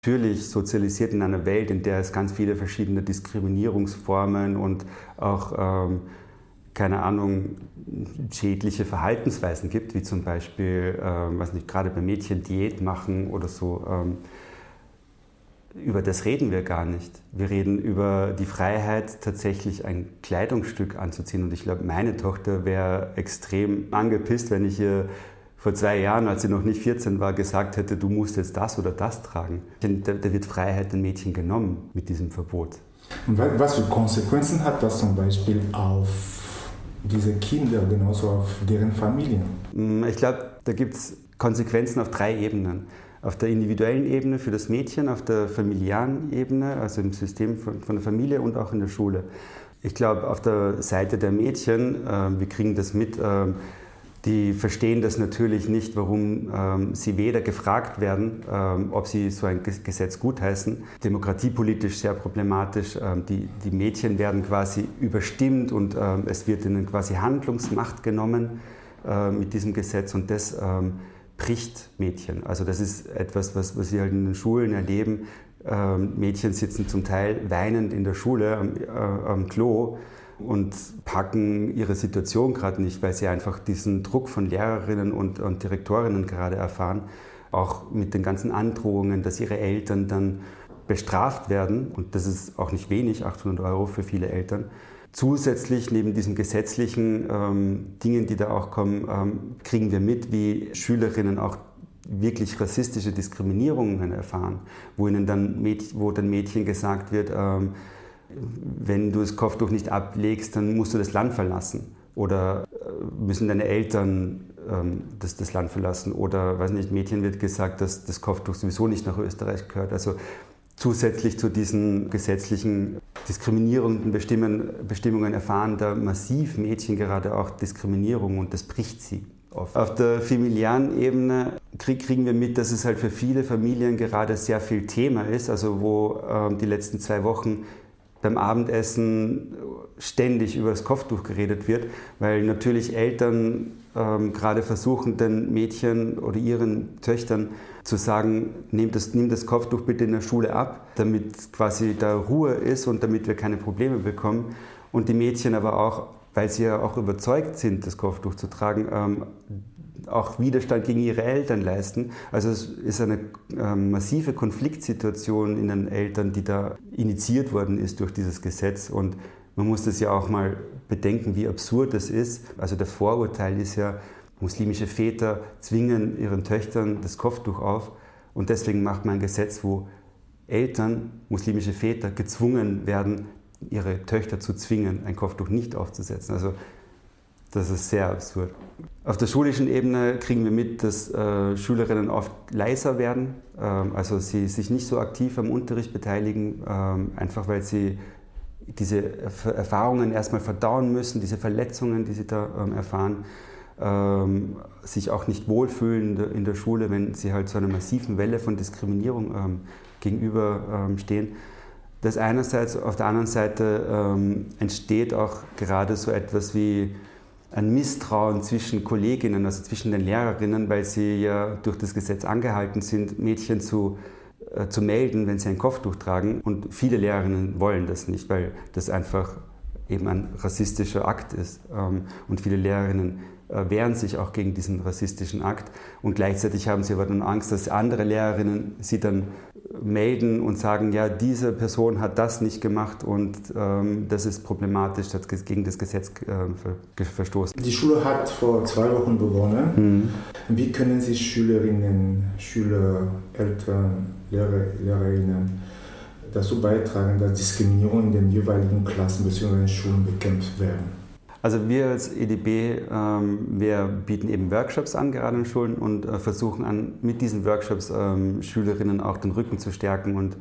Natürlich sozialisiert in einer Welt, in der es ganz viele verschiedene Diskriminierungsformen und auch, keine Ahnung, schädliche Verhaltensweisen gibt, wie zum Beispiel, weiß nicht, gerade bei Mädchen Diät machen oder so. Über das reden wir gar nicht. Wir reden über die Freiheit, tatsächlich ein Kleidungsstück anzuziehen. Und ich glaube, meine Tochter wäre extrem angepisst, wenn ich ihr vor 2 Jahren, als sie noch nicht 14 war, gesagt hätte, du musst jetzt das oder das tragen. Da wird Freiheit den Mädchen genommen mit diesem Verbot. Und was für Konsequenzen hat das zum Beispiel auf diese Kinder, genauso auf deren Familien? Ich glaube, da gibt es Konsequenzen auf 3 Ebenen. Auf der individuellen Ebene für das Mädchen, auf der familiären Ebene, also im System von der Familie und auch in der Schule. Ich glaube, auf der Seite der Mädchen, wir kriegen das mit, die verstehen das natürlich nicht, warum sie weder gefragt werden, ob sie so ein Gesetz gutheißen. Demokratiepolitisch sehr problematisch. Die Mädchen werden quasi überstimmt und es wird ihnen quasi Handlungsmacht genommen mit diesem Gesetz. Und das bricht Mädchen. Also das ist etwas, was wir halt in den Schulen erleben. Mädchen sitzen zum Teil weinend in der Schule am Klo und packen ihre Situation gerade nicht, weil sie einfach diesen Druck von Lehrerinnen und Direktorinnen gerade erfahren, auch mit den ganzen Androhungen, dass ihre Eltern dann bestraft werden, und das ist auch nicht wenig, 800 € für viele Eltern. Zusätzlich, neben diesen gesetzlichen Dingen, die da auch kommen, kriegen wir mit, wie Schülerinnen auch wirklich rassistische Diskriminierungen erfahren, wo dann Mädchen gesagt wird, wenn du das Kopftuch nicht ablegst, dann musst du das Land verlassen. Oder müssen deine Eltern das Land verlassen. Oder, weiß nicht, Mädchen wird gesagt, dass das Kopftuch sowieso nicht nach Österreich gehört. Also zusätzlich zu diesen gesetzlichen diskriminierenden Bestimmungen erfahren da massiv Mädchen gerade auch Diskriminierung, und das bricht sie oft. Auf der familiären Ebene kriegen wir mit, dass es halt für viele Familien gerade sehr viel Thema ist, also wo die letzten 2 Wochen beim Abendessen ständig über das Kopftuch geredet wird, weil natürlich Eltern gerade versuchen, den Mädchen oder ihren Töchtern zu sagen, nimm das Kopftuch bitte in der Schule ab, damit quasi da Ruhe ist und damit wir keine Probleme bekommen. Und die Mädchen aber auch, weil sie ja auch überzeugt sind, das Kopftuch zu tragen, auch Widerstand gegen ihre Eltern leisten. Also es ist eine massive Konfliktsituation in den Eltern, die da initiiert worden ist durch dieses Gesetz. Und man muss das ja auch mal bedenken, wie absurd das ist. Also der Vorurteil ist ja, muslimische Väter zwingen ihren Töchtern das Kopftuch auf. Und deswegen macht man ein Gesetz, wo Eltern, muslimische Väter, gezwungen werden, ihre Töchter zu zwingen, ein Kopftuch nicht aufzusetzen. Also das ist sehr absurd. Auf der schulischen Ebene kriegen wir mit, dass Schülerinnen oft leiser werden, also sie sich nicht so aktiv am Unterricht beteiligen, einfach weil sie diese Erfahrungen erstmal verdauen müssen, diese Verletzungen, die sie da erfahren, sich auch nicht wohlfühlen in der Schule, wenn sie halt so einer massiven Welle von Diskriminierung gegenüberstehen. Das einerseits, auf der anderen Seite entsteht auch gerade so etwas wie ein Misstrauen zwischen Kolleginnen, also zwischen den Lehrerinnen, weil sie ja durch das Gesetz angehalten sind, Mädchen zu melden, wenn sie ein Kopftuch tragen. Und viele Lehrerinnen wollen das nicht, weil das einfach eben ein rassistischer Akt ist. Und viele Lehrerinnen wehren sich auch gegen diesen rassistischen Akt. Und gleichzeitig haben sie aber dann Angst, dass andere Lehrerinnen sie dann melden und sagen, ja, diese Person hat das nicht gemacht und das ist problematisch, hat gegen das Gesetz verstoßen. Die Schule hat vor 2 Wochen begonnen. Wie können sich Schülerinnen, Schüler, Eltern, Lehrerinnen dazu beitragen, dass Diskriminierung in den jeweiligen Klassen bzw. Schulen bekämpft werden? Also wir als EDB, wir bieten eben Workshops an, gerade in Schulen, und versuchen mit diesen Workshops Schülerinnen auch den Rücken zu stärken und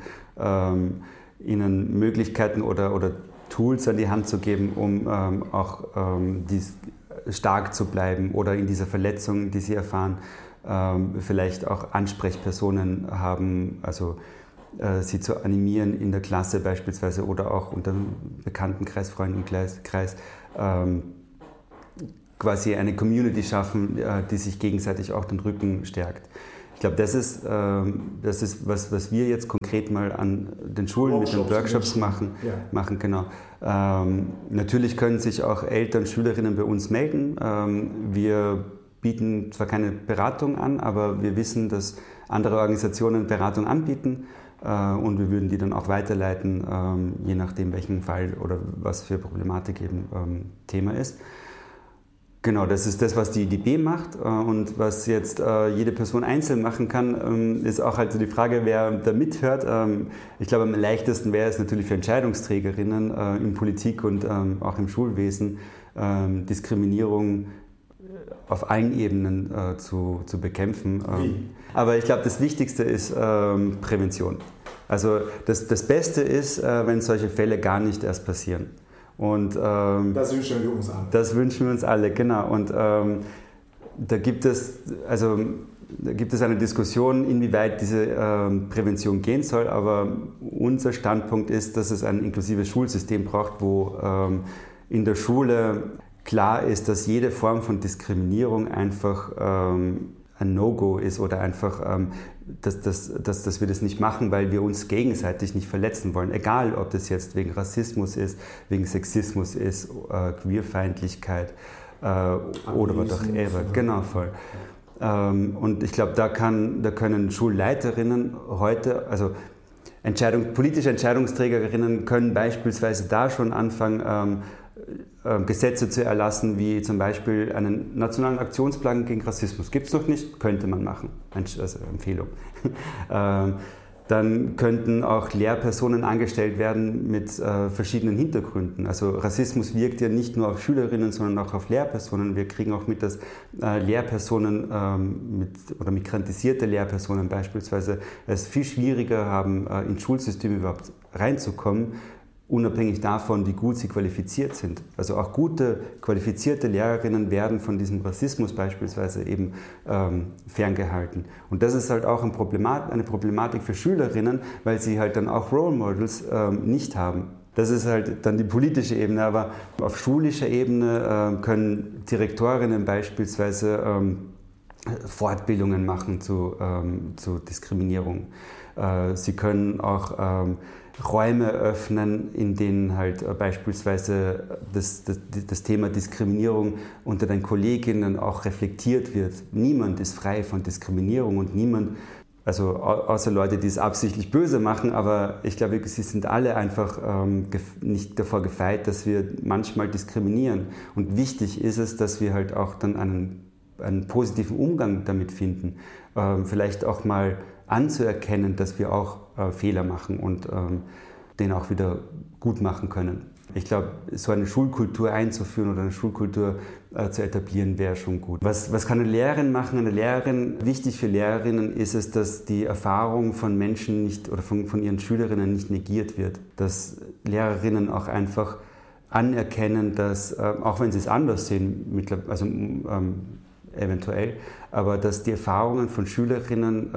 ihnen Möglichkeiten oder Tools an die Hand zu geben, um auch stark zu bleiben oder in dieser Verletzung, die sie erfahren, vielleicht auch Ansprechpersonen haben, also sie zu animieren in der Klasse beispielsweise oder auch unter einem Bekanntenkreis, Freundenkreis, quasi eine Community schaffen, die sich gegenseitig auch den Rücken stärkt. Ich Ich glaube, das ist was wir jetzt konkret mal an den Schulen mit den Workshops machen. Genau. Natürlich können sich auch Eltern, Schülerinnen bei uns melden. Wir bieten zwar keine Beratung an, aber wir wissen, dass andere Organisationen Beratung anbieten und wir würden die dann auch weiterleiten, je nachdem welchen Fall oder was für Problematik eben Thema ist. Genau, das ist das, was die IDB macht und was jetzt jede Person einzeln machen kann, ist auch halt so die Frage, wer da mithört. Ich glaube, am leichtesten wäre es natürlich für Entscheidungsträgerinnen in Politik und auch im Schulwesen, Diskriminierung auf allen Ebenen zu bekämpfen. Aber ich glaube, das Wichtigste ist Prävention. Also das Beste ist, wenn solche Fälle gar nicht erst passieren. Und, das wünschen wir uns alle. Das wünschen wir uns alle, genau. Und da gibt es eine Diskussion, inwieweit diese Prävention gehen soll. Aber unser Standpunkt ist, dass es ein inklusives Schulsystem braucht, wo in der Schule klar ist, dass jede Form von Diskriminierung einfach ein No-Go ist oder einfach, dass wir das nicht machen, weil wir uns gegenseitig nicht verletzen wollen. Egal, ob das jetzt wegen Rassismus ist, wegen Sexismus ist, Queerfeindlichkeit oder was auch immer. Genau, voll. Und ich glaube, da können Schulleiterinnen heute, also politische Entscheidungsträgerinnen können beispielsweise da schon anfangen, Gesetze zu erlassen, wie zum Beispiel einen nationalen Aktionsplan gegen Rassismus. Gibt es noch nicht, könnte man machen, also Empfehlung. Dann könnten auch Lehrpersonen angestellt werden mit verschiedenen Hintergründen. Also Rassismus wirkt ja nicht nur auf Schülerinnen, sondern auch auf Lehrpersonen. Wir kriegen auch mit, dass Lehrpersonen oder migrantisierte Lehrpersonen beispielsweise es viel schwieriger haben, ins Schulsystem überhaupt reinzukommen, unabhängig davon, wie gut sie qualifiziert sind. Also auch gute, qualifizierte Lehrerinnen werden von diesem Rassismus beispielsweise eben ferngehalten. Und das ist halt auch eine Problematik für Schülerinnen, weil sie halt dann auch Role Models nicht haben. Das ist halt dann die politische Ebene, aber auf schulischer Ebene können Direktorinnen beispielsweise Fortbildungen machen zu Diskriminierung. Sie können auch Räume öffnen, in denen halt beispielsweise das Thema Diskriminierung unter den Kolleginnen auch reflektiert wird. Niemand ist frei von Diskriminierung und niemand, also außer Leute, die es absichtlich böse machen, aber ich glaube, sie sind alle einfach nicht davor gefeit, dass wir manchmal diskriminieren. Und wichtig ist es, dass wir halt auch dann einen positiven Umgang damit finden. Vielleicht auch mal anzuerkennen, dass wir auch Fehler machen und den auch wieder gut machen können. Ich glaube, so eine Schulkultur einzuführen oder eine Schulkultur zu etablieren, wäre schon gut. Was kann eine Lehrerin machen? Eine Lehrerin, wichtig für Lehrerinnen ist es, dass die Erfahrung von Menschen nicht oder von ihren Schülerinnen nicht negiert wird. Dass Lehrerinnen auch einfach anerkennen, dass, auch wenn sie es anders sehen, eventuell, aber dass die Erfahrungen von Schülerinnen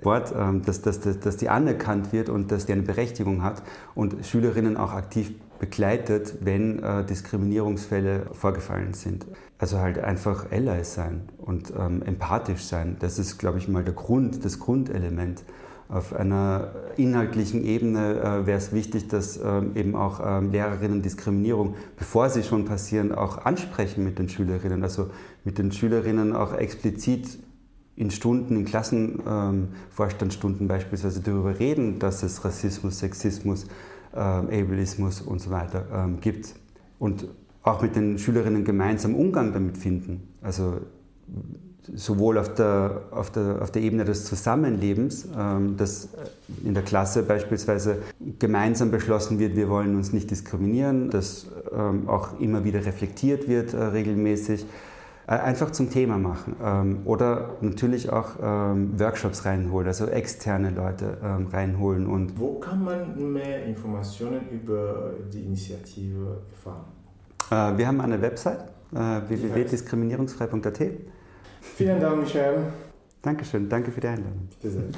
dass die anerkannt wird und dass die eine Berechtigung hat und Schülerinnen auch aktiv begleitet, wenn Diskriminierungsfälle vorgefallen sind. Also halt einfach Allies sein und empathisch sein. Das ist, glaube ich, mal das Grundelement. Auf einer inhaltlichen Ebene wäre es wichtig, dass eben auch Lehrerinnen Diskriminierung, bevor sie schon passieren, auch ansprechen mit den Schülerinnen. Also mit den Schülerinnen auch explizit in Stunden, in Klassenvorstandsstunden beispielsweise darüber reden, dass es Rassismus, Sexismus, Ableismus und so weiter gibt. Und auch mit den Schülerinnen gemeinsam Umgang damit finden. Also sowohl auf der Ebene des Zusammenlebens, dass in der Klasse beispielsweise gemeinsam beschlossen wird, wir wollen uns nicht diskriminieren, dass auch immer wieder reflektiert wird regelmäßig, einfach zum Thema machen. Oder natürlich auch Workshops reinholen, also externe Leute reinholen. Und wo kann man mehr Informationen über die Initiative erfahren? Wir haben eine Website, www.diskriminierungsfrei.at. Vielen Dank, Michael. Dankeschön, danke für die Einladung. Bitte sehr.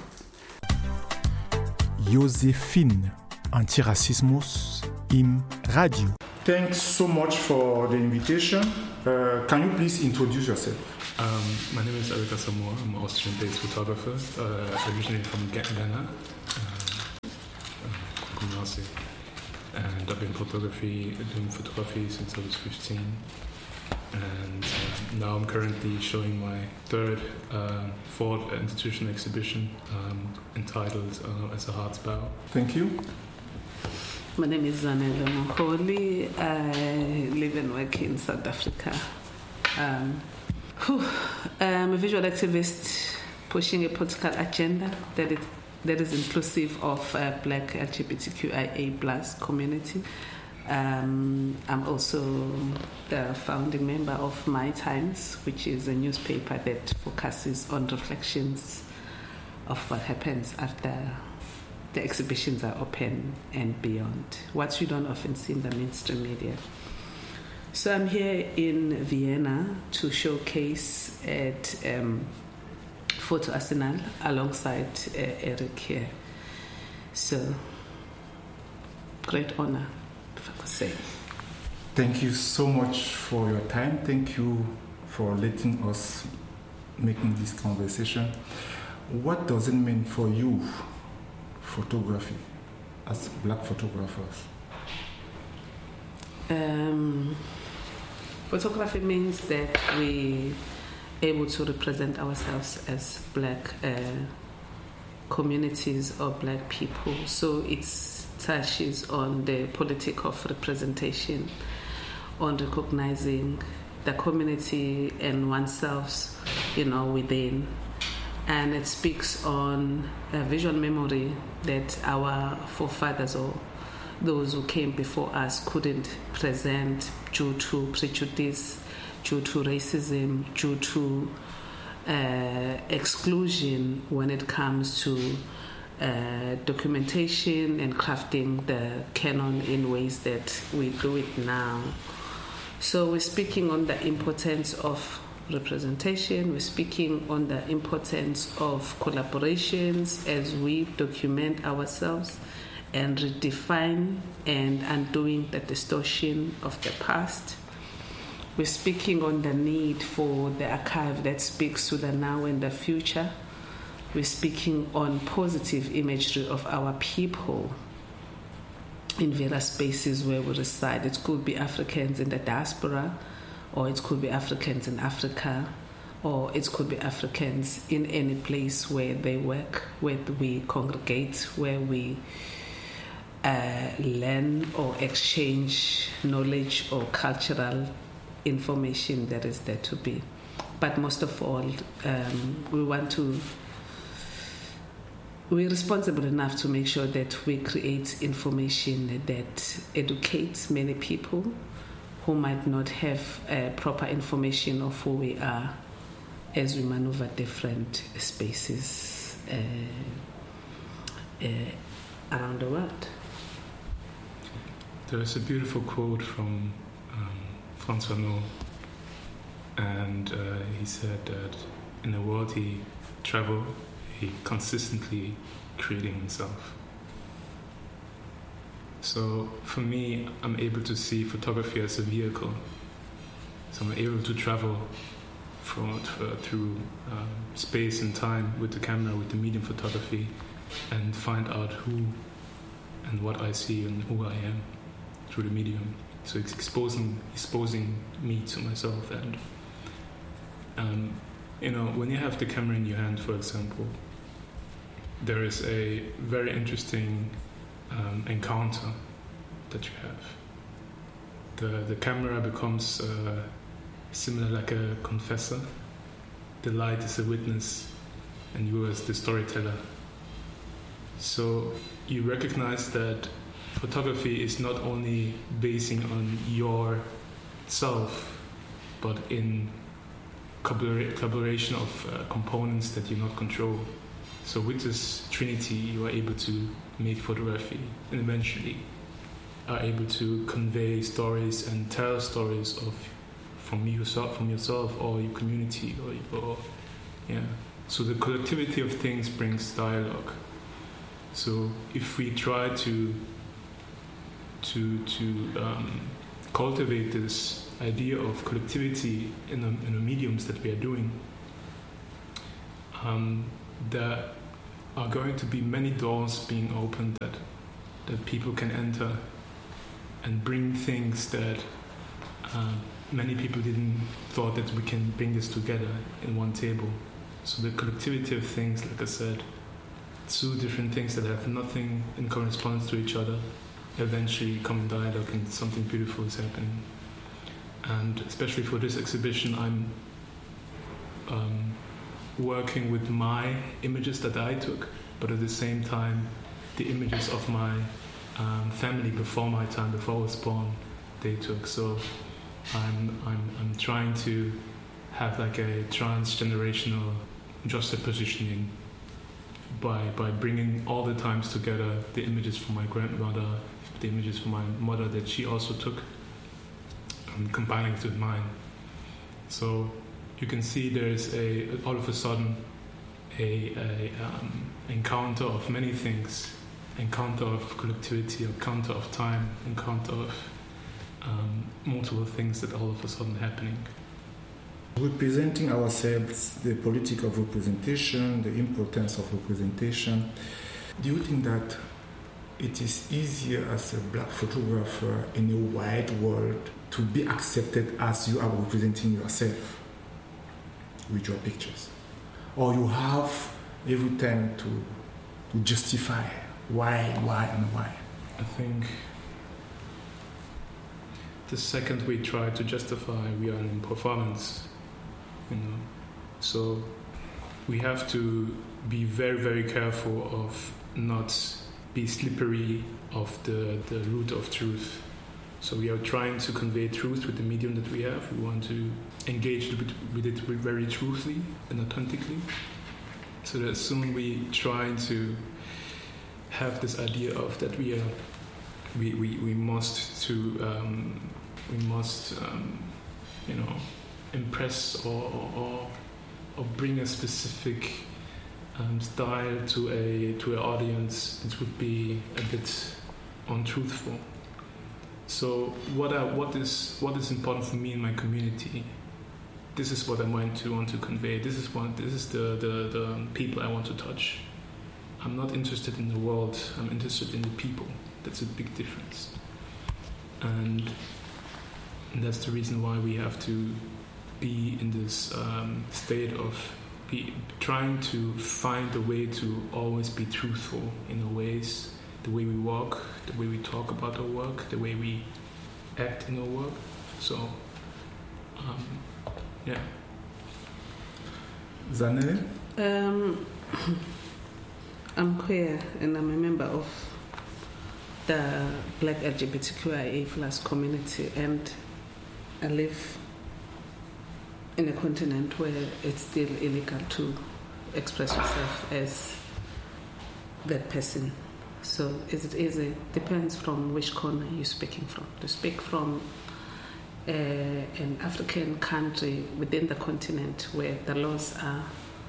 Josephine, Antirassismus im Radio. Thanks so much for the invitation. Can you please introduce yourself? My name is Eric Asamoah. I'm an Austrian-based photographer, originally from Ghana, Kumasi. And I've been doing photography since I was 15. And now I'm currently showing my fourth institutional exhibition entitled As a Heart's Bow. Thank you. My name is Zanele Moholi. I live and work in South Africa. I'm a visual activist pushing a political agenda that is inclusive of Black LGBTQIA+ community. I'm also the founding member of My Times, which is a newspaper that focuses on reflections of what happens after the exhibitions are open and beyond, what you don't often see in the mainstream media. So I'm here in Vienna to showcase at Photo Arsenal alongside Eric here. So, great honor, if I could say. Thank you so much for your time. Thank you for letting us making this conversation. What does it mean for you, photography, as Black photographers? Photography means that we're able to represent ourselves as Black communities or Black people. So it touches on the politic of representation, on recognizing the community and oneself, within. And it speaks on a visual memory that our forefathers or those who came before us couldn't present due to prejudice, due to racism, due to exclusion when it comes to documentation and crafting the canon in ways that we do it now. So we're speaking on the importance of representation, we're speaking on the importance of collaborations as we document ourselves and redefine and undoing the distortion of the past. We're speaking on the need for the archive that speaks to the now and the future. We're speaking on positive imagery of our people in various spaces where we reside. It could be Africans in the diaspora, or it could be Africans in Africa, or it could be Africans in any place where they work, where we congregate, where we learn or exchange knowledge or cultural information that is there to be. But most of all, we're responsible enough to make sure that we create information that educates many people who might not have proper information of who we are as we maneuver different spaces around the world. There's a beautiful quote from Frantz Fanon, and he said that in the world he traveled, he consistently creating himself. So for me, I'm able to see photography as a vehicle. So I'm able to travel through space and time with the camera, with the medium photography, and find out who and what I see and who I am through the medium. So it's exposing me to myself. And when you have the camera in your hand, for example, there is a very interesting encounter that you have. The camera becomes similar like a confessor. The light is a witness, and you as the storyteller. So you recognize that photography is not only basing on yourself, but in collaboration of components that you not control. So with this trinity, you are able to make photography, and eventually are able to convey stories and tell stories from yourself or your community or. So the collectivity of things brings dialogue. So if we try to cultivate this idea of collectivity in the mediums that we are doing, there are going to be many doors being opened that people can enter and bring things that many people didn't thought that we can bring this together in one table. So the collectivity of things, like I said, two different things that have nothing in correspondence to each other, eventually come in dialogue and something beautiful is happening. And especially for this exhibition, I'm working with my images that I took, but at the same time, the images of my family before my time, before I was born, they took. So I'm trying to have like a transgenerational juxtapositioning by bringing all the times together, the images from my grandmother, the images from my mother that she also took, and combining it with mine. So you can see there's all of a sudden a encounter of many things, encounter of collectivity, encounter of time, encounter of multiple things that all of a sudden happening. Representing ourselves, the politics of representation, the importance of representation. Do you think that it is easier as a black photographer in a white world to be accepted as you are representing yourself with your pictures? Or you have every time to justify why, and why? I think the second we try to justify, we are in performance, So we have to be very, very careful of not be slippery of the root of truth. So we are trying to convey truth with the medium that we have. We want to engage with it very truthfully and authentically. So that soon we try to have this idea of that we must impress or bring a specific style to an audience that would be a bit untruthful. So what is important for me in my community? This is what I want to convey. This is the people I want to touch. I'm not interested in the world. I'm interested in the people. That's a big difference. And that's the reason why we have to be in this state of trying to find a way to always be truthful in our ways, the way we walk, the way we talk about our work, the way we act in our work. So, yeah. Zanele? I'm queer and I'm a member of the Black LGBTQIA+ community, and I live in a continent where it's still illegal to express yourself as that person. So it depends from which corner you're speaking from. To speak from an African country within the continent where the laws are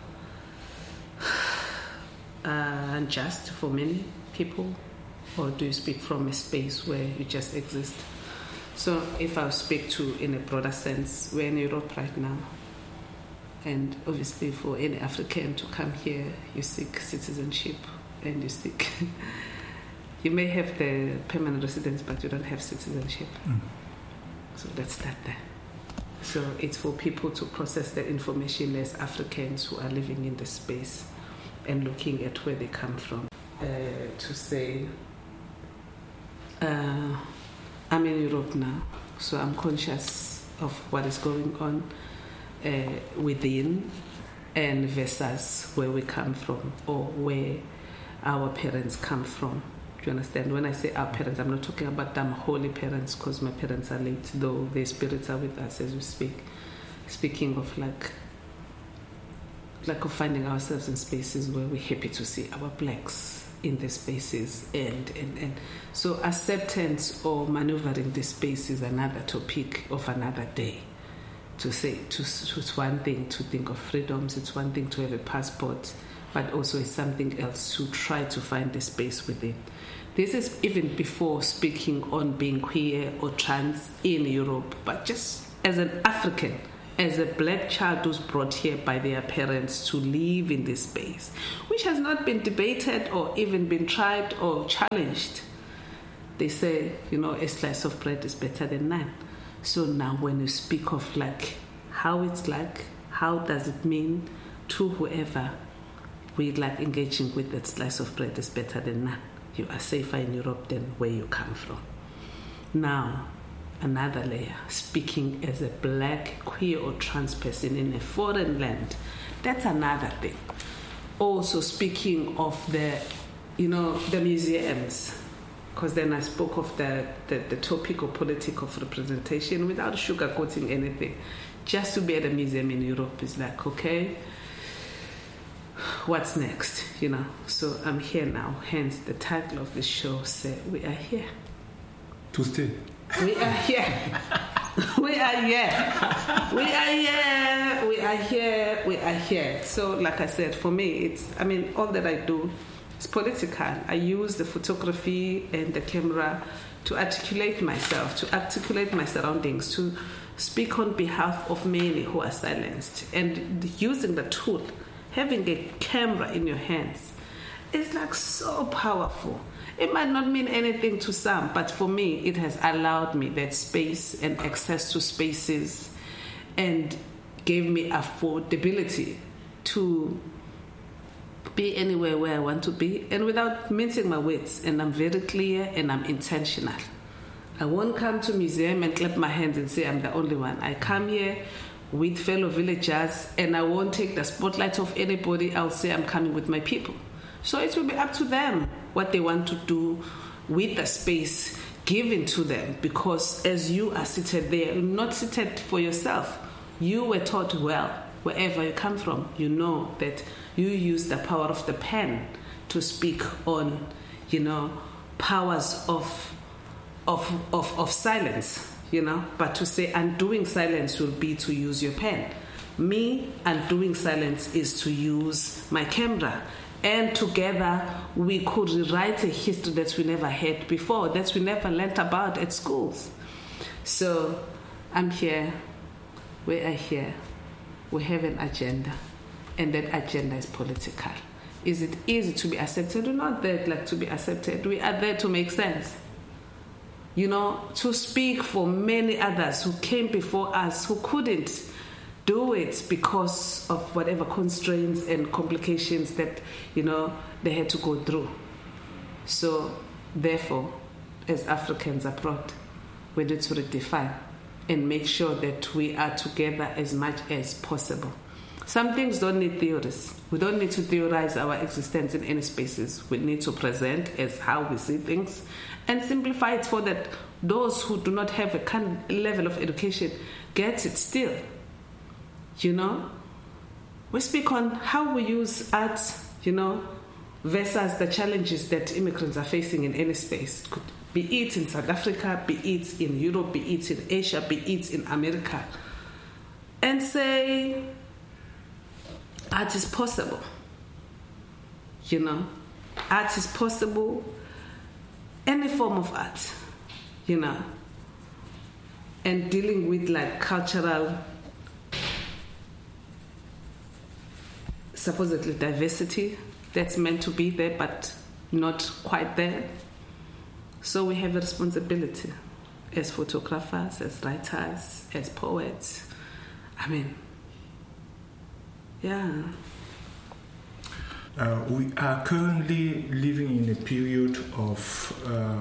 unjust for many people, or do you speak from a space where you just exist? So if I speak to, in a broader sense, we're in Europe right now, and obviously for any African to come here, you seek citizenship, and you may have the permanent residence, but you don't have citizenship. So let's start there. So it's for people to process that information as Africans who are living in the space and looking at where they come from, to say, I'm in Europe now, so I'm conscious of what is going on within and versus where we come from or where our parents come from. Do you understand? When I say our parents, I'm not talking about them holy parents, because my parents are late, though their spirits are with us as we speak. Speaking of like of finding ourselves in spaces where we're happy to see our blacks in the spaces, and so acceptance or maneuvering the space is another topic of another day. To say it's one thing to think of freedoms, it's one thing to have a passport, but also is something else to try to find a space within. This is even before speaking on being queer or trans in Europe, but just as an African, as a black child who's brought here by their parents to live in this space, which has not been debated or even been tried or challenged. They say, a slice of bread is better than none. So now when you speak of like how it's like, how does it mean to whoever we like engaging with, that slice of bread is better than none. You are safer in Europe than where you come from. Now, another layer, speaking as a black, queer or trans person in a foreign land, that's another thing. Also speaking of the museums, because then I spoke of the topic or politic of representation without sugarcoating anything. Just to be at a museum in Europe is like, okay, what's next? So I'm here now, hence the title of the show said, we are here. To stay. We are here. We are here. We are here. We are here. We are here. So like I said, for me, all that I do is political. I use the photography and the camera to articulate myself, to articulate my surroundings, to speak on behalf of many who are silenced. And using the tool, having a camera in your hands, is like so powerful. It might not mean anything to some, but for me, it has allowed me that space and access to spaces and gave me affordability to be anywhere where I want to be and without mincing my words. And I'm very clear and I'm intentional. I won't come to a museum and clap my hands and say I'm the only one. I come here with fellow villagers and I won't take the spotlight of anybody. I'll say I'm coming with my people. So it will be up to them what they want to do with the space given to them, because as you are seated there, you're not seated for yourself. You were taught well, wherever you come from, you know that you use the power of the pen to speak on, powers of silence, but to say undoing silence will be to use your pen. Me, undoing silence is to use my camera. And together we could rewrite a history that we never had before, that we never learnt about at schools. So I'm here, we are here, we have an agenda, and that agenda is political. Is it easy to be accepted? We're not there to be accepted. We are there to make sense. To speak for many others who came before us, who couldn't do it because of whatever constraints and complications that, they had to go through. So, therefore, as Africans abroad, we need to redefine and make sure that we are together as much as possible. Some things don't need theories. We don't need to theorize our existence in any spaces. We need to present as how we see things and simplify it so that those who do not have a kind of level of education get it still. We speak on how we use art, versus the challenges that immigrants are facing in any space. Be it in South Africa, be it in Europe, be it in Asia, be it in America. And say, art is possible. Art is possible, any form of art, and dealing with cultural, supposedly diversity that's meant to be there but not quite there. So we have a responsibility as photographers, as writers, as poets. We are currently living in a period of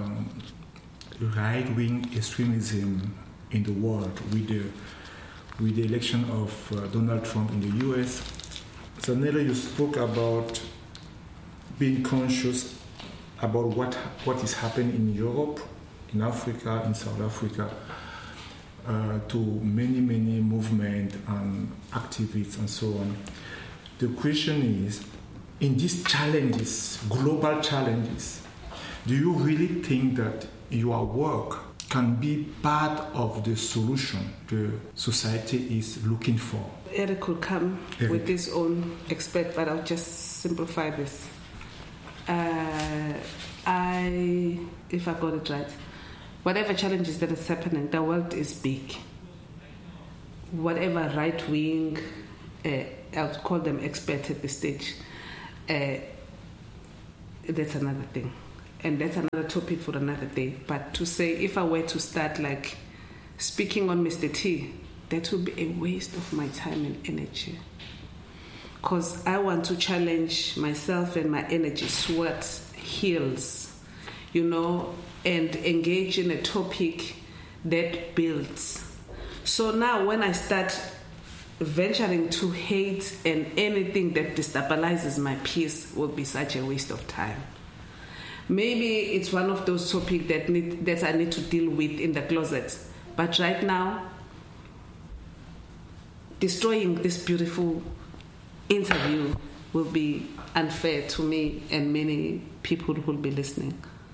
right-wing extremism in the world with the election of Donald Trump in the US. Zanele, you spoke about being conscious about what is happening in Europe, in Africa, in South Africa, to many movements and activists and so on. The question is, in these challenges, global challenges, do you really think that your work can be part of the solution the society is looking for. Eric will come with his own expert, but I'll just simplify this. If I got it right, whatever challenges that is happening, the world is big. Whatever right wing, I'll call them expert at this stage, that's another thing. And that's another topic for another day. But to say, if I were to start like speaking on Mr. T, that would be a waste of my time and energy. Because I want to challenge myself and my energy, sweat, heals, and engage in a topic that builds. So now when I start venturing to hate and anything that destabilizes my peace will be such a waste of time. Maybe it's one of those topics that I need to deal with in the closet. But right now, destroying this beautiful interview will be unfair to me and many people who will be listening.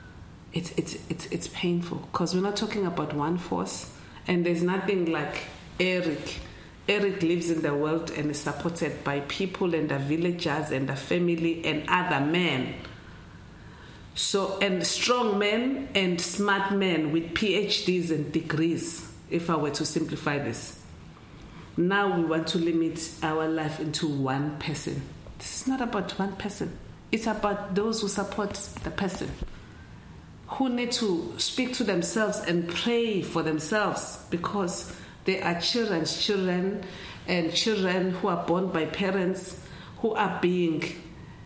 It's painful because we're not talking about one force, and there's nothing like Eric. Eric lives in the world and is supported by people and the villagers and the family and other men. So, and strong men and smart men with PhDs and degrees, if I were to simplify this. Now we want to limit our life into one person. This is not about one person. It's about those who support the person, who need to speak to themselves and pray for themselves, because they are children's children and children who are born by parents who are being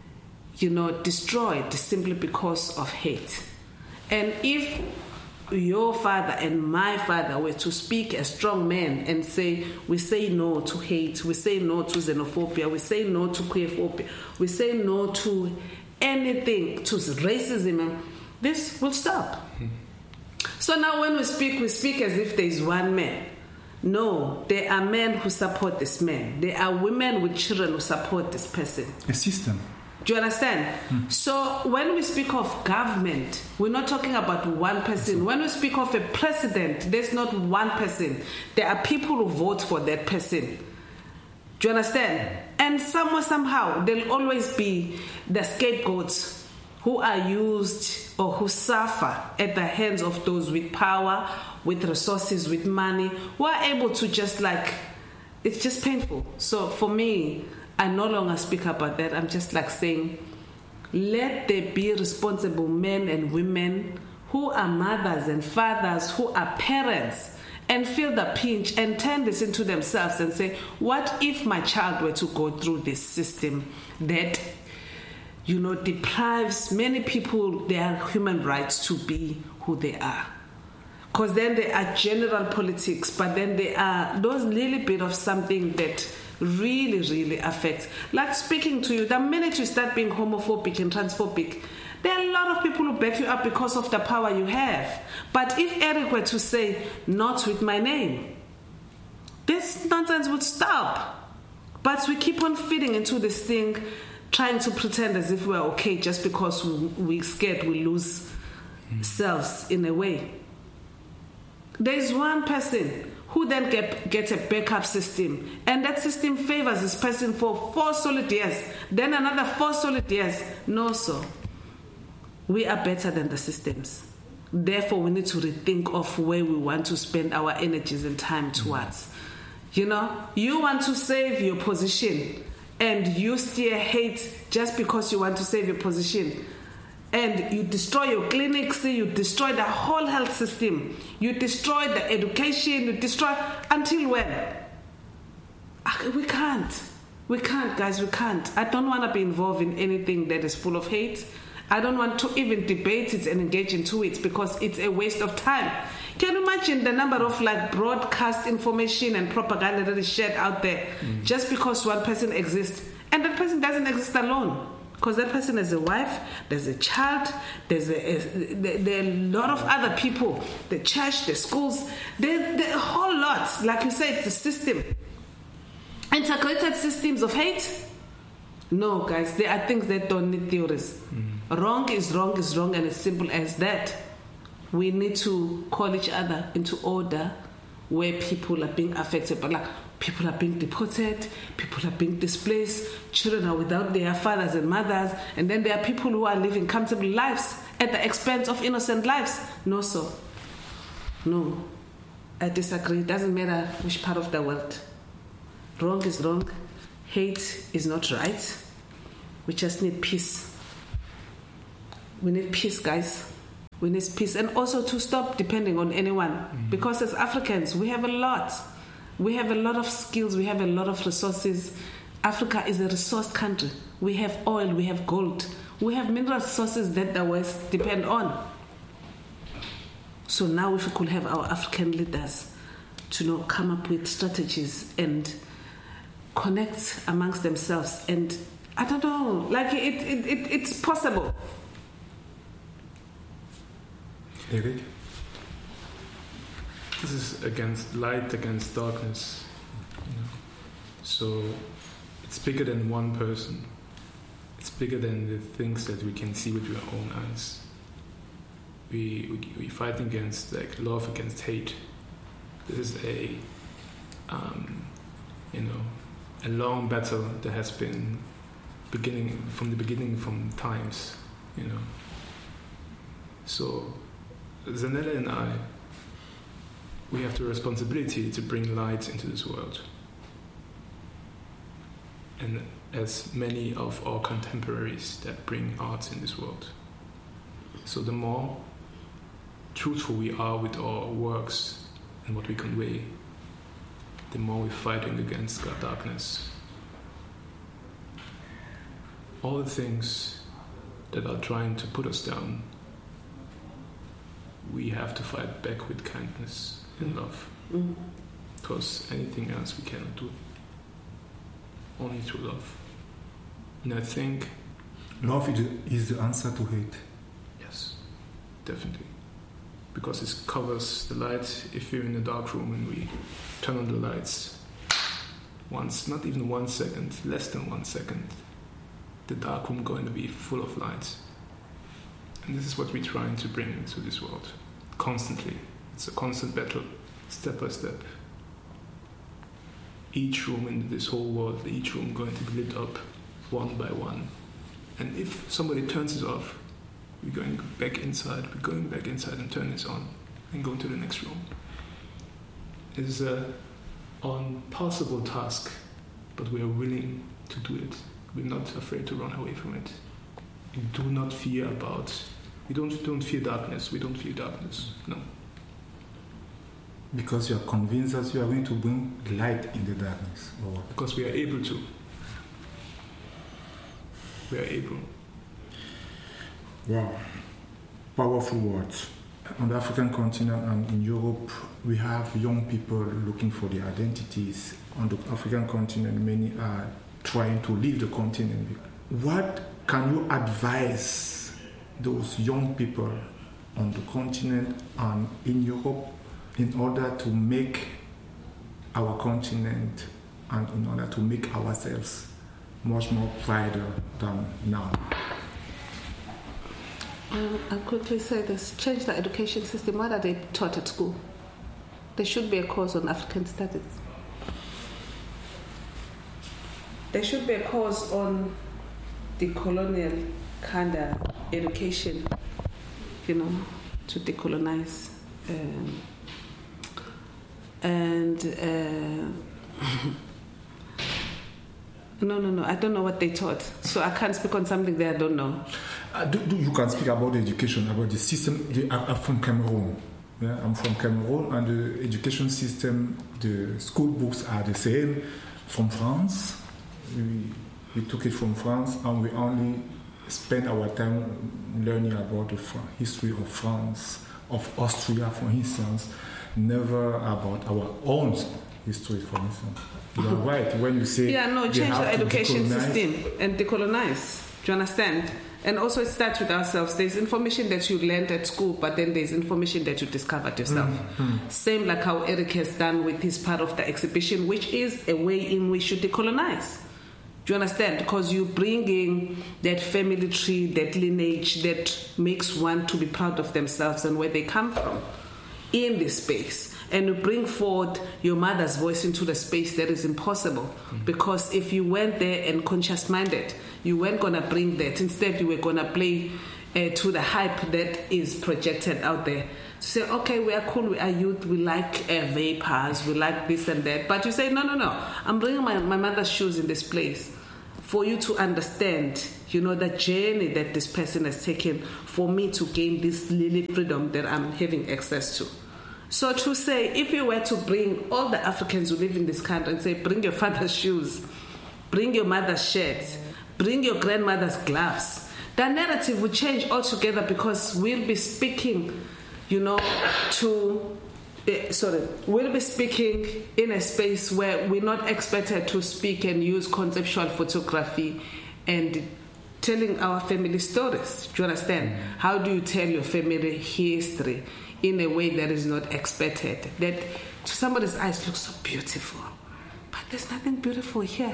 destroyed simply because of hate. And if your father and my father were to speak as strong men and say, we say no to hate, we say no to xenophobia, we say no to queerphobia, we say no to anything, to racism, this will stop. So now when we speak as if there is one man. No, there are men who support this man. There are women with children who support this person. A system. Do you understand? So when we speak of government, we're not talking about one person. When we speak of a president, there's not one person. There are people who vote for that person. Do you understand? And somehow, there'll always be the scapegoats who are used or who suffer at the hands of those with power, with resources, with money, who are able to it's just painful. So for me, I no longer speak about that. I'm just saying, let there be responsible men and women who are mothers and fathers, who are parents, and feel the pinch and turn this into themselves and say, what if my child were to go through this system that, deprives many people their human rights to be who they are? Because then there are general politics, but then there are those little bit of something that really, really affects. Like speaking to you, the minute you start being homophobic and transphobic, there are a lot of people who back you up because of the power you have. But if Eric were to say, not with my name, this nonsense would stop. But we keep on feeding into this thing, trying to pretend as if we're okay just because we're scared we lose selves in a way. There's one person who then gets a backup system, and that system favors this person for 4 solid years, then another 4 solid years. No, so we are better than the systems. Therefore, we need to rethink of where we want to spend our energies and time towards. You want to save your position, and you still hate just because you want to save your position. And you destroy your clinics, you destroy the whole health system, you destroy the education, you destroy until when? We can't, guys, we can't. I don't want to be involved in anything that is full of hate. I don't want to even debate it and engage into it because it's a waste of time. Can you imagine the number of broadcast information and propaganda that is shared out there just because one person exists, and that person doesn't exist alone? Because that person has a wife, there's a child, there are a lot of other people, the church, the schools, there a whole lot. Like you said, the system. Integrated systems of hate? No, guys, there are things that don't need theories. Wrong is wrong is wrong, and as simple as that. we need to call each other into order where people are being affected. But like, people are being deported, people are being displaced, children are without their fathers and mothers, and then there are people who are living comfortable lives at the expense of innocent lives. No, so. No. I disagree. It doesn't matter which part of the world. Wrong is wrong. Hate is not right. We just need peace. We need peace, guys. We need peace. And also to stop depending on anyone. Mm-hmm. Because as Africans, we have a lot. We have a lot of skills. We have a lot of resources. Africa is a resource country. We have oil. We have gold. We have mineral resources that the West depend on. So now if we could have our African leaders to come up with strategies and connect amongst themselves, and I don't know, like it's possible. Eric? This is against light, against darkness. So it's bigger than one person. It's bigger than the things that we can see with our own eyes. We fight against love against hate. This is a long battle that has been from times. So Zanele and I, we have the responsibility to bring light into this world. And as many of our contemporaries that bring art in this world. So the more truthful we are with our works and what we convey, the more we're fighting against darkness. All the things that are trying to put us down, we have to fight back with kindness and love. Mm-hmm. Because anything else we cannot do. Only through love. And I think love is the answer to hate. Yes, definitely. Because it covers the light. If you're in a dark room and we turn on the lights, not even 1 second, less than 1 second, the dark room going to be full of light. And this is what we're trying to bring into this world. Constantly. It's a constant battle, step by step. Each room in this whole world, each room going to be lit up one by one. And if somebody turns it off, we're going back inside and turn this on and go to the next room. It is an impossible task, but we are willing to do it. We're not afraid to run away from it. We do not fear we don't fear darkness. We don't fear darkness, no. Because you are convinced that you are going to bring light in the darkness? Or because we are able to. We are able. Wow. Powerful words. On the African continent and in Europe, we have young people looking for their identities. On the African continent, many are trying to leave the continent. What can you advise those young people on the continent and in Europe in order to make our continent and in order to make ourselves much more brighter than now? I'll quickly say this. Change the education system. What are they taught at school? There should be a course on African studies. There should be a course on the colonial kind of education, to decolonize. No, I don't know what they taught. So I can't speak on something that I don't know. You can speak about the education, about the system. I'm from Cameroon. Yeah, I'm from Cameroon, and the education system, the school books are the same. From France, we took it from France, and we only spend our time learning about the history of France, of Austria, for instance, never about our own history, for instance. You are right when you say change the education system and decolonize. Do you understand? And also it starts with ourselves. There's information that you learned at school, but then there's information that you discovered yourself. Mm-hmm. Same like how Eric has done with his part of the exhibition, which is a way in which you decolonize. Do you understand? Because you bring in that family tree, that lineage that makes one to be proud of themselves and where they come from in this space. And you bring forth your mother's voice into the space that is impossible. Because if you went there and conscious-minded, you weren't going to bring that. Instead, you were going to play to the hype that is projected out there. To say, okay, we are cool, we are youth, we like vapors, we like this and that. But you say, no, I'm bringing my mother's shoes in this place for you to understand, the journey that this person has taken for me to gain this little freedom that I'm having access to. So to say, if you were to bring all the Africans who live in this country and say, bring your father's shoes, bring your mother's shirts, bring your grandmother's gloves, the narrative would change altogether, because we'll be speaking, we'll be speaking in a space where we're not expected to speak and use conceptual photography and telling our family stories. Do you understand? How do you tell your family history in a way that is not expected? That to somebody's eyes looks so beautiful, but there's nothing beautiful here.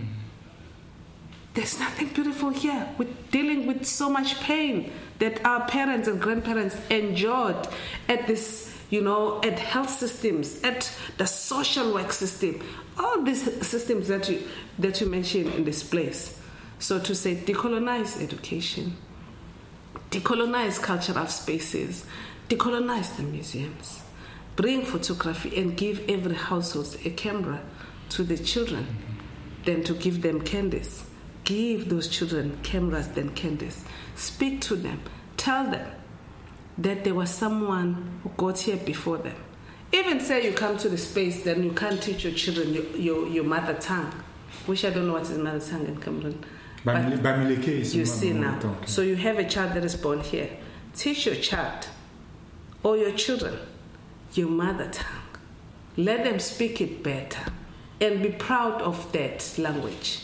There's nothing beautiful here. We're dealing with so much pain that our parents and grandparents endured at this, at health systems, at the social work system, all these systems that you mentioned in this place. So to say, decolonize education, decolonize cultural spaces, decolonize the museums, bring photography and give every household a camera to the children, then to give them candies. Give those children cameras, then candies. Speak to them. Tell them that there was someone who got here before them. Even say you come to the space, then you can't teach your children your mother tongue, which I don't know what is mother tongue in Cameroon. Bamileke is you see now. So you have a child that is born here. Teach your child or your children your mother tongue. Let them speak it better and be proud of that language.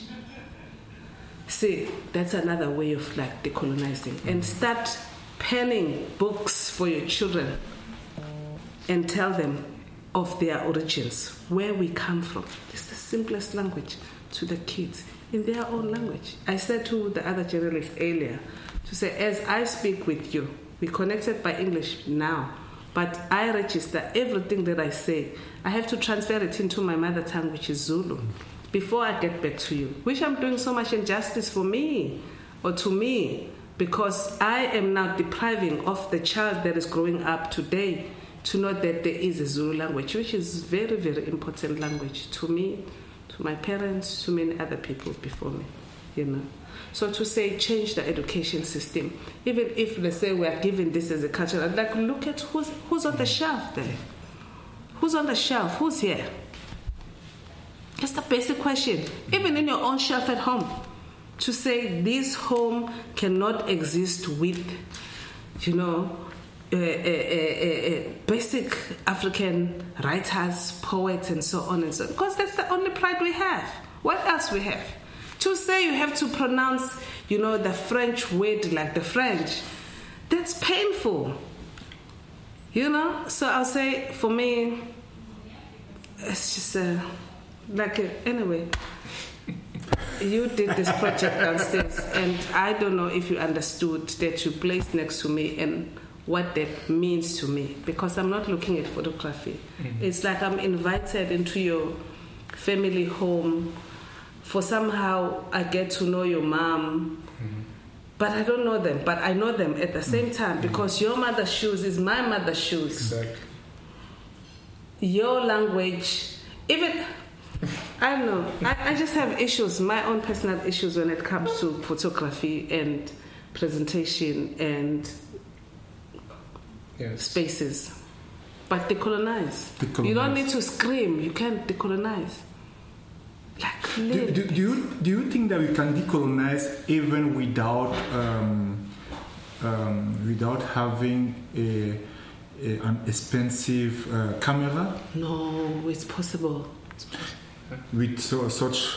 See, that's another way of decolonizing. And start penning books for your children and tell them of their origins, where we come from. It's the simplest language to the kids in their own language. I said to the other journalist earlier, to say, as I speak with you, we connected by English now, but I register everything that I say. I have to transfer it into my mother tongue, which is Zulu, before I get back to you, which I'm doing so much injustice for me or to me, because I am now depriving of the child that is growing up today to know that there is a Zulu language, which is very, very important language to me, to my parents, to many other people before me, So to say, change the education system, even if they say we are giving this as a culture, I'd look at who's on the shelf there. Who's on the shelf? Who's here? That's the basic question. Even in your own shelf at home, to say this home cannot exist with, basic African writers, poets, and so on and so on. Because that's the only pride we have. What else we have? To say you have to pronounce, the French word like the French, that's painful. So I'll say, for me, it's just anyway, you did this project downstairs, and I don't know if you understood that you placed next to me and what that means to me, because I'm not looking at photography. It's like I'm invited into your family home for somehow I get to know your mom, but I don't know them, but I know them at the same time, because your mother's shoes is my mother's shoes. Exactly. Your language, even... I don't know. I just have issues, my own personal issues when it comes to photography and presentation and spaces. But decolonize. You don't need to scream. You can't decolonize. Do you think that we can decolonize even without having an expensive camera? No, it's possible. With such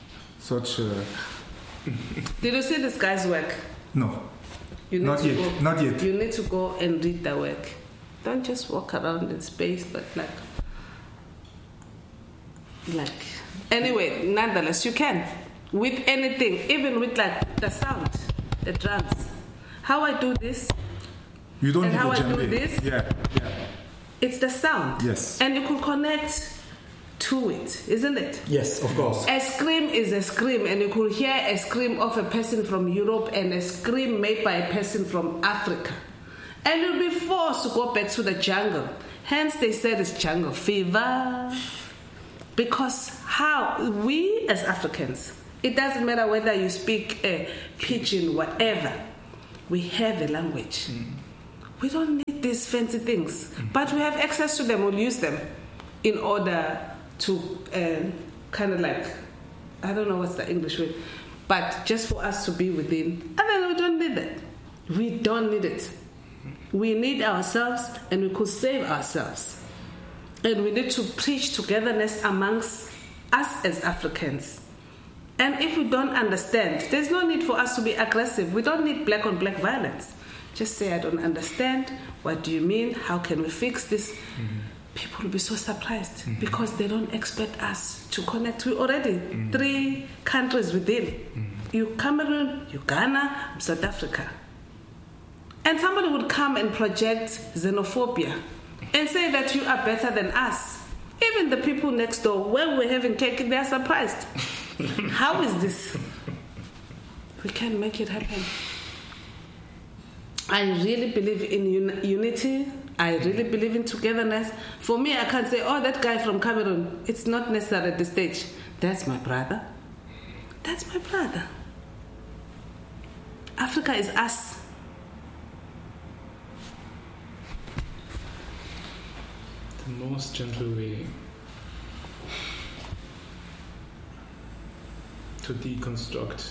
Did you see this guy's work? No. Not yet. You need to go and read the work. Don't just walk around in space, but anyway, nonetheless, you can. with anything, even with like the sound, the drums. How I do this, You don't and need how a I djembe. do this, Yeah. it's the sound. Yes. And you could connect to it, isn't it? Yes, of course. A scream is a scream, and you could hear a scream of a person from Europe and a scream made by a person from Africa. And you'll be forced to go back to the jungle. Hence, they said it's jungle fever. Because how we as Africans, it doesn't matter whether you speak pidgin, whatever, we have a language. We don't need these fancy things, but we have access to them. We'll use them in order to kind of like, I don't know what's the English word, but just for us to be within. And then we don't need it. We don't need it. We need ourselves, and we could save ourselves. And we need to preach togetherness amongst us as Africans. And if we don't understand, there's no need for us to be aggressive. We don't need black on black violence. Just say, I don't understand. What do you mean? How can we fix this? People will be so surprised because they don't expect us to connect. We're already 3 countries within. You Cameroon, you Ghana, South Africa. And somebody would come and project xenophobia and say that you are better than us. Even the people next door, when we're having cake, they're surprised. How is this? We can make it happen. I really believe in unity. I really believe in togetherness. For me, I can't say, oh, that guy from Cameroon. It's not necessary at this stage. That's my brother. That's my brother. Africa is us. The most gentle way to deconstruct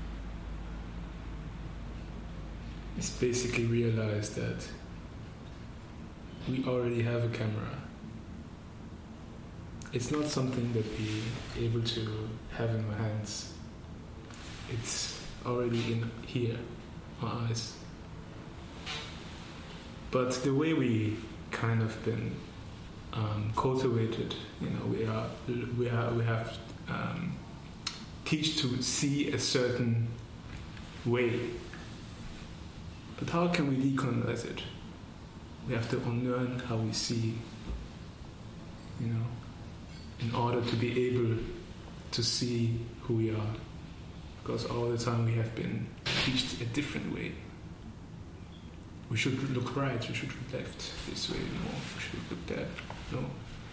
is basically realize that we already have a camera. It's not something that we're able to have in our hands. It's already in here, our eyes. But the way we kind of been cultivated, we have teach to see a certain way. But how can we decolonize it? We have to unlearn how we see, in order to be able to see who we are. Because all the time we have been taught a different way. We should look right, we should look left, this way, no, we should look there, no.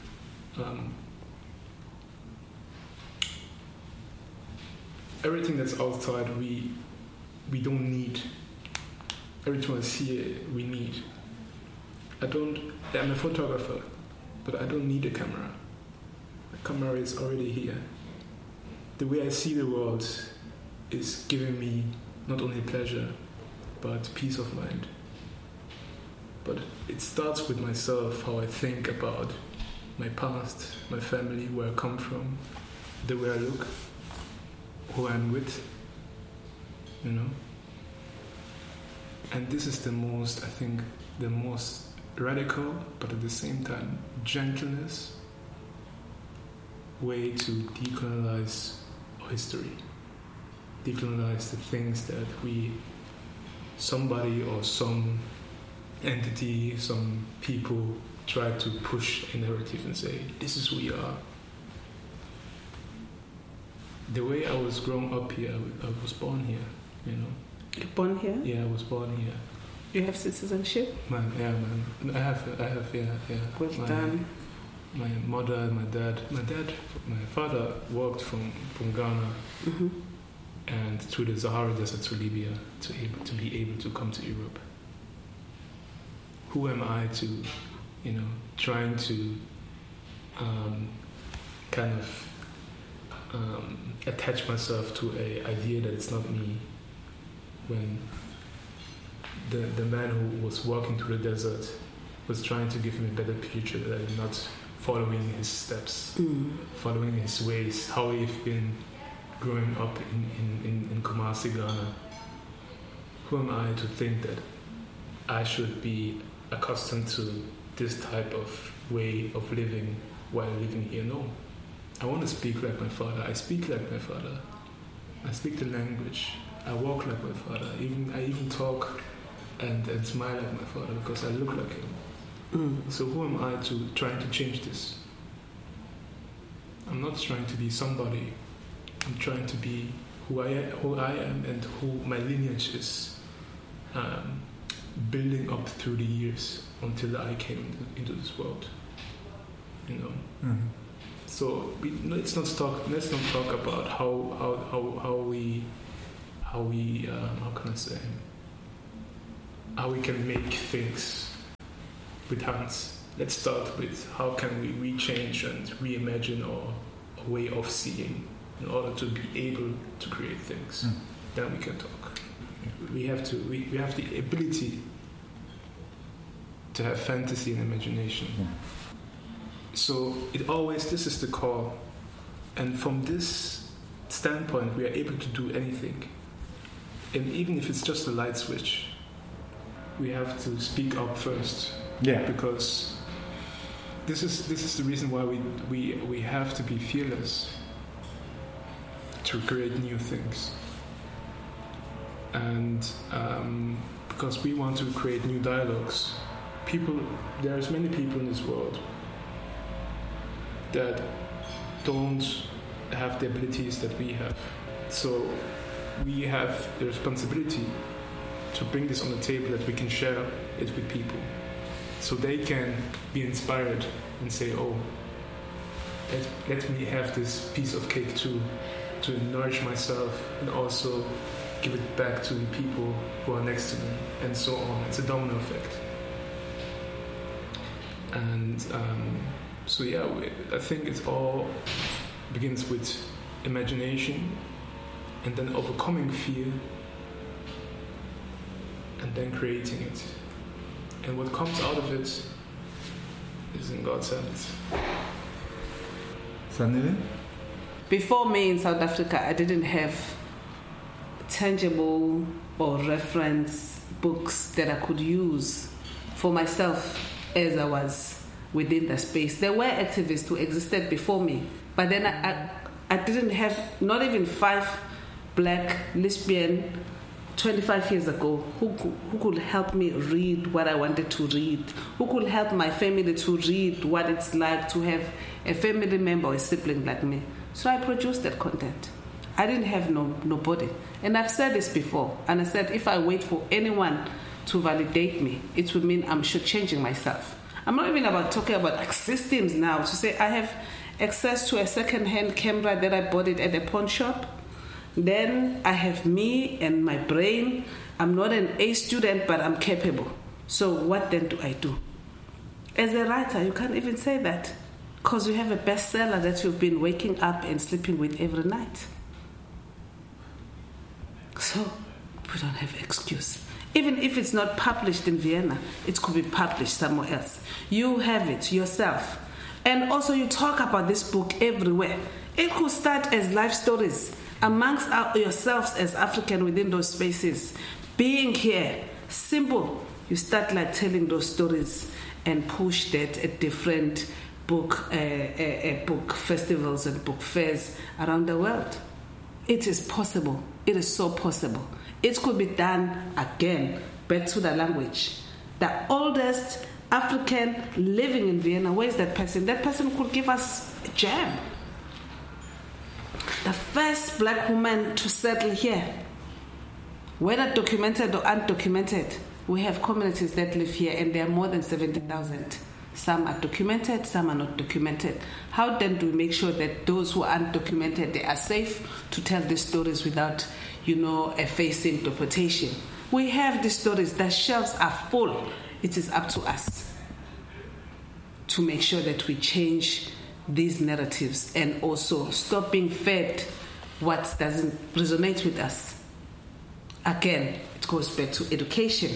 Everything that's outside, we don't need. Everything that's here, we need. I'm a photographer, but I don't need a camera. The camera is already here. The way I see the world is giving me not only pleasure, but peace of mind. But it starts with myself, how I think about my past, my family, where I come from, the way I look, who I'm with, And this is the most radical, but at the same time, gentleness way to decolonize our history. Decolonize the things that somebody or some entity, some people try to push a narrative and say, this is who we are. The way I was grown up here, I was born here, You're born here? Yeah, I was born here. You have citizenship? I have, yeah. Well done. My mother and my father worked from Ghana and through the Sahara Desert to Libya to be able to come to Europe. Who am I to, trying to attach myself to an idea that it's not me, when the man who was walking through the desert was trying to give me a better future, that I'm not following his steps, following his ways, how we've been growing up in Kumasi, Ghana. Who am I to think that I should be accustomed to this type of way of living while living here? No. I want to speak like my father. I speak like my father. I speak the language. I walk like my father. I even talk and smile like my father because I look like him. So who am I to trying to change this? I'm not trying to be somebody. I'm trying to be who I am and who my lineage is, building up through the years until I came into this world. You know. Mm-hmm. So let's not talk about how we can make things with hands. Let's start with how can we rechange and reimagine our way of seeing in order to be able to create things. Then we can talk. We have the ability to have fantasy and imagination. So this is the core, and from this standpoint we are able to do anything. And even if it's just a light switch, we have to speak up first. Yeah. Because this is the reason why we have to be fearless to create new things. And because we want to create new dialogues. There's many people in this world that don't have the abilities that we have. So we have the responsibility to bring this on the table that we can share it with people. So they can be inspired and say, oh, let me have this piece of cake too, to nourish myself and also give it back to the people who are next to me, and so on. It's a domino effect. And so yeah, I think it all begins with imagination and then overcoming fear and then creating it. And what comes out of it is in God's hands. Sanile? Before me in South Africa, I didn't have tangible or reference books that I could use for myself as I was within the space. There were activists who existed before me, but then I didn't have not even 5 black lesbian 25 years ago who could help me read what I wanted to read, who could help my family to read what it's like to have a family member or a sibling like me. So I produced that content. I didn't have nobody. And I've said this before, and I said if I wait for anyone to validate me, it would mean I'm shortchanging myself. I'm not even talking about systems now, to say I have access to a second-hand camera that I bought it at a pawn shop. Then I have me and my brain. I'm not an A student, but I'm capable. So what then do I do? As a writer, you can't even say that, because you have a bestseller that you've been waking up and sleeping with every night. So we don't have excuse. Even if it's not published in Vienna, it could be published somewhere else. You have it yourself. And also you talk about this book everywhere. It could start as life stories amongst yourselves as African within those spaces. Being here, simple. You start telling those stories and push that at different book festivals and book fairs around the world. It is possible. It is so possible. It could be done again, back to the language. The oldest African living in Vienna, where is that person? That person could give us a gem. The first black woman to settle here, whether documented or undocumented, we have communities that live here, and there are more than 70,000. Some are documented, some are not documented. How then do we make sure that those who are undocumented, they are safe to tell these stories without, facing deportation? We have these stories. The shelves are full. It is up to us to make sure that we change these narratives and also stop being fed what doesn't resonate with us. Again, it goes back to education.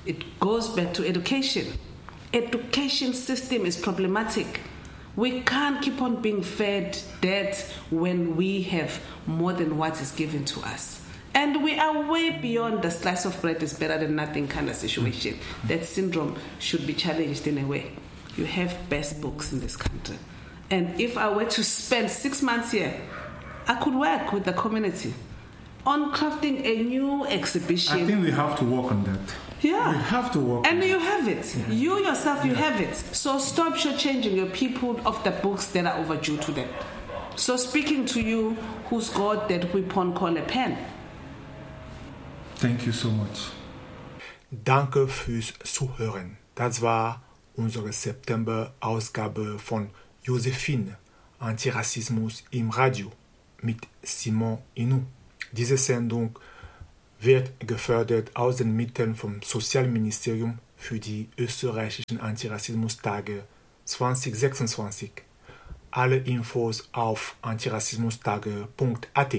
Education system is problematic. We can't keep on being fed that when we have more than what is given to us. And we are way beyond the slice of bread is better than nothing kind of situation. That syndrome should be challenged in a way. You have best books in this country. And if I were to spend 6 months here, I could work with the community. on crafting a new exhibition. I think we have to work on that. Yeah. We have to work and on you that. have it. Yeah. You yourself, you have it. So stop shortchanging your people of the books that are overdue to them. So speaking to you, who's got that weapon called a pen. Thank you so much. Danke fürs Zuhören. Das war unsere September-Ausgabe von Josephine, Antirassismus im Radio mit Simon Inou. Diese Sendung wird gefördert aus den Mitteln vom Sozialministerium für die österreichischen Antirassismustage 2026. Alle Infos auf antirassismustage.at.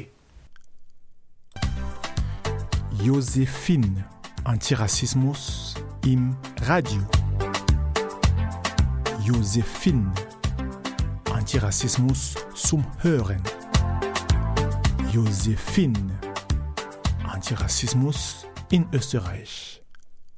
Josephine, Antirassismus im Radio. Josephine, Antirassismus zum Hören. Josephine, Antirassismus in Österreich.